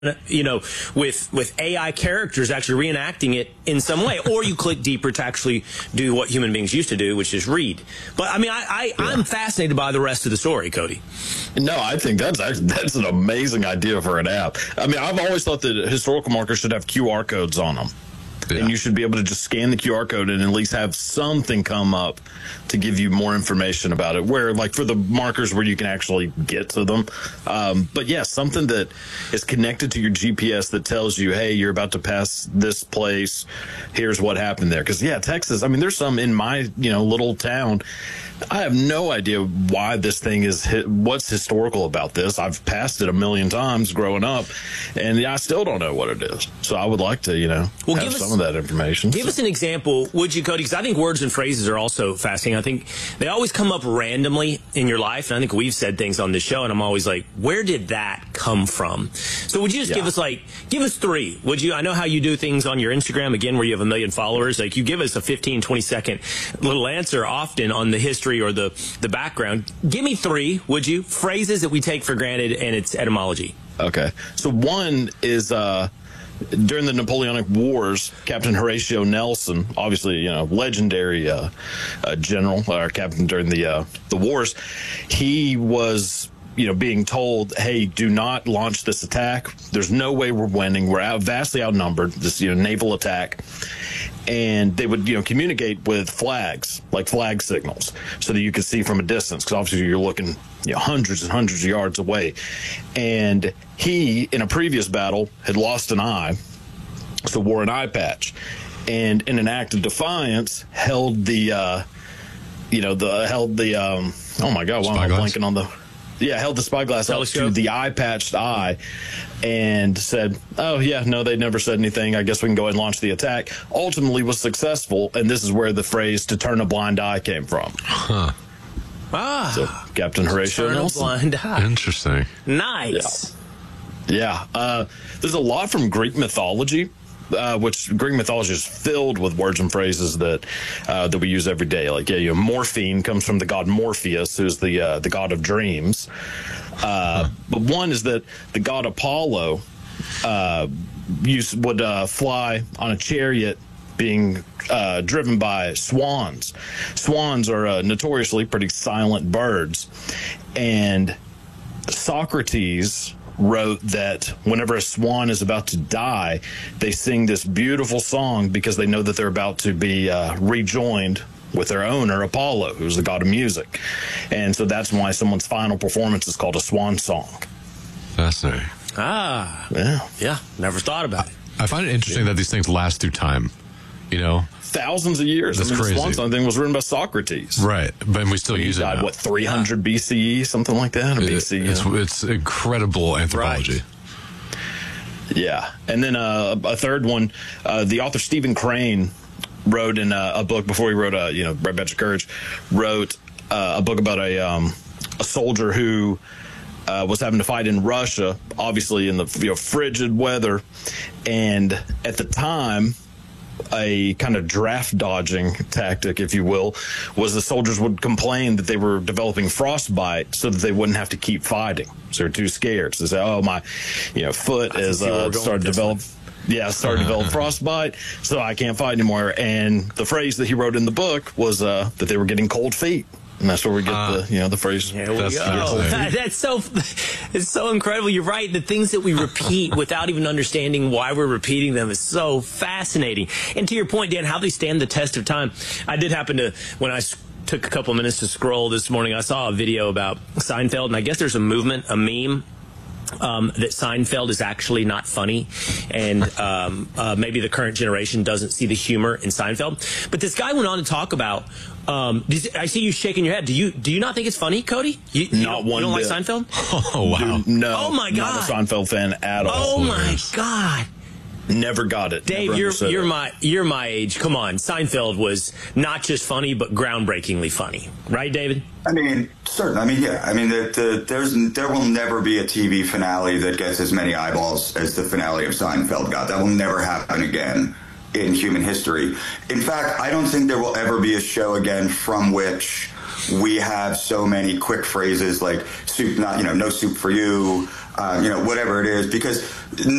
with AI characters actually reenacting it in some way, or you click deeper to actually do what human beings used to do, which is read. But I mean, I'm fascinated by the rest of the story, Cody. No, I think that's an amazing idea for an app. I mean, I've always thought that historical markers should have QR codes on them. Yeah. And you should be able to just scan the QR code and at least have something come up to give you more information about it. Where, like, for the markers where you can actually get to them. But, yeah, something that is connected to your GPS that tells you, hey, you're about to pass this place. Here's what happened there. Because, yeah, Texas, I mean, there's some in my, little town. I have no idea why this thing is what's historical about this. I've passed it a million times growing up, and I still don't know what it is. So I would like to, have some of that information. Give us an example, would you, Cody? Because I think words and phrases are also fascinating. I think they always come up randomly in your life, and I think we've said things on this show, and I'm always like, where did that come from? So would you just give us three, would you? I know how you do things on your Instagram, again, where you have 1 million followers. Like, you give us a 15, 20-second little answer often on the history or the background. Give me three, would you? Phrases that we take for granted and its etymology. Okay. So one is during the Napoleonic Wars, Captain Horatio Nelson, obviously, legendary general or captain during the wars, he was being told, hey, do not launch this attack. There's no way we're winning. We're vastly outnumbered, this naval attack. And they would, communicate with flags, like flag signals, so that you could see from a distance, because obviously you're looking, hundreds and hundreds of yards away. And he, in a previous battle, had lost an eye, so wore an eye patch. And in an act of defiance, held the, oh my God, why am I blanking on the... Yeah, held the spyglass up to the eye-patched eye and said, oh, yeah, no, they never said anything. I guess we can go ahead and launch the attack. Ultimately was successful, and this is where the phrase to turn a blind eye came from. Huh. So, Captain Horatio Nelson. Blind eye. Interesting. Nice. Yeah. There's a lot from Greek mythology. Which Greek mythology is filled with words and phrases that we use every day. Like, morphine comes from the god Morpheus, who's the god of dreams. But one is that the god Apollo would fly on a chariot being driven by swans. Swans are notoriously pretty silent birds. And Socrates wrote that whenever a swan is about to die, they sing this beautiful song because they know that they're about to be rejoined with their owner, Apollo, who's the god of music. And so that's why someone's final performance is called a swan song. Fascinating. Yeah, never thought about it. I find it interesting that these things last through time, Thousands of years. That's crazy. The swan song thing was written by Socrates. Right, but we still use it now. 300 BCE, something like that? Or BC, it's incredible anthropology. Right. Yeah. And then a third one, the author Stephen Crane wrote in a book before he wrote, Red Badge of Courage, wrote a book about a soldier who was having to fight in Russia, obviously in the frigid weather. And at the time, a kind of draft dodging tactic, if you will, was the soldiers would complain that they were developing frostbite so that they wouldn't have to keep fighting. So they're too scared. So they say, oh, my foot is started to develop. Yeah, started to develop frostbite, so I can't fight anymore. And the phrase that he wrote in the book was that they were getting cold feet. And that's where we get the phrase. Here we go. It's so incredible. You're right. The things that we repeat without even understanding why we're repeating them is so fascinating. And to your point, Dan, how they stand the test of time. I did happen to, when I took a couple minutes to scroll this morning, I saw a video about Seinfeld, and I guess there's a movement, a meme, that Seinfeld is actually not funny, and maybe the current generation doesn't see the humor in Seinfeld. But this guy went on to talk about. I see you shaking your head. Do you not think it's funny, Cody? You don't like Seinfeld? Oh wow! Dude, no. Oh my God! Not a Seinfeld fan at all. Oh my God! Never got it. Dave, you're my age. Come on, Seinfeld was not just funny, but groundbreakingly funny, right, David? I mean, certainly. I mean, yeah. I mean, there will never be a TV finale that gets as many eyeballs as the finale of Seinfeld got. That will never happen again in human history. In fact, I don't think there will ever be a show again from which we have so many quick phrases like soup, not, no soup for you, whatever it is, because